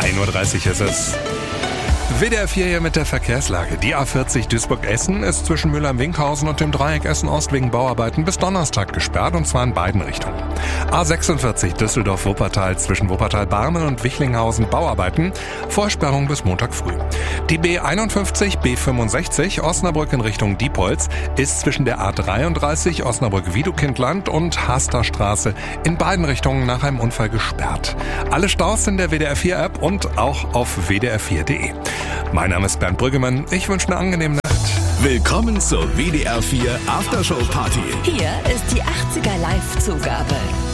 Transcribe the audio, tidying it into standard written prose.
1:30 Uhr ist es. WDR 4 hier mit der Verkehrslage. Die A40 Duisburg-Essen ist zwischen Mülheim-Winkhausen und dem Dreieck Essen-Ost wegen Bauarbeiten bis Donnerstag gesperrt, und zwar in beiden Richtungen. A46 Düsseldorf-Wuppertal zwischen Wuppertal-Barmen und Wichlinghausen Bauarbeiten, Vorsperrung bis Montag früh. Die B51 B65 Osnabrück in Richtung Diepholz ist zwischen der A33 Osnabrück-Wiedekindland und Hasterstraße in beiden Richtungen nach einem Unfall gesperrt. Alle Staus in der WDR 4 App und auch auf wdr4.de. Mein Name ist Bernd Brüggemann. Ich wünsche eine angenehme Nacht. Willkommen zur WDR 4 Aftershow Party. Hier ist die 80er Live-Zugabe.